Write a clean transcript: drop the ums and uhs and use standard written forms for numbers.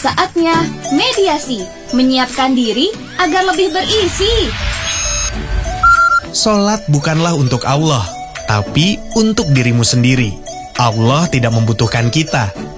Saatnya mediasi, menyiapkan diri agar lebih berisi. Sholat bukanlah untuk Allah, tapi untuk dirimu sendiri. Allah tidak membutuhkan kita,